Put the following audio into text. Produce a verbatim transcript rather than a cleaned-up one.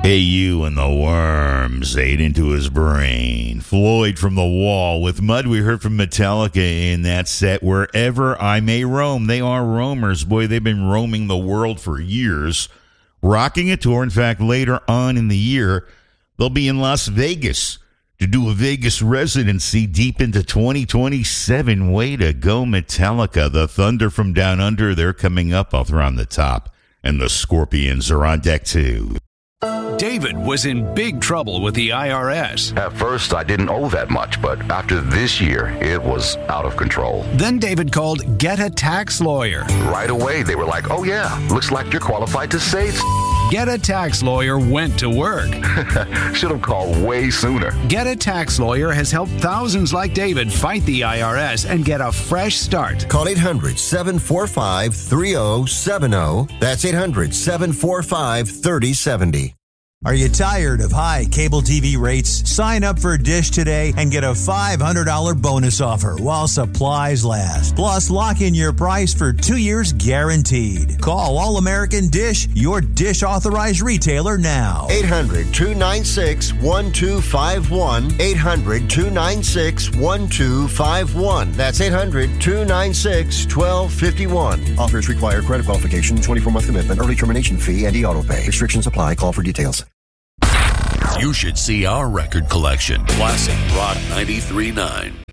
Hey, you and the worms ate into his brain. Floyd from The Wall. With Mud, we heard from Metallica in that set, Wherever I May Roam. They are roamers. Boy, they've been roaming the world for years. Rocking a tour. In fact, later on in the year, they'll be in Las Vegas to do a Vegas residency deep into twenty twenty-seven. Way to go, Metallica. The Thunder from Down Under, they're coming up. I'll throw on the top. And the Scorpions are on deck, too. David was in big trouble with the I R S. At first, I didn't owe that much, but after this year, it was out of control. Then David called Get a Tax Lawyer. Right away, they were like, oh yeah, looks like you're qualified to save. Get a Tax Lawyer went to work. Should have called way sooner. Get a Tax Lawyer has helped thousands like David fight the I R S and get a fresh start. Call eight hundred, seven four five, three zero seven zero. That's eight hundred, seven four five, three zero seven zero. Are you tired of high cable T V rates? Sign up for Dish today and get a five hundred dollars bonus offer while supplies last. Plus, lock in your price for two years guaranteed. Call All American Dish, your Dish authorized retailer now. eight hundred, two nine six, one two five one. eight hundred, two nine six, one two five one. That's eight hundred, two nine six, one two five one. Offers require credit qualification, twenty-four month commitment, early termination fee, and e-auto pay. Restrictions apply. Call for details. You should see our record collection. Classic Rock ninety-three point nine.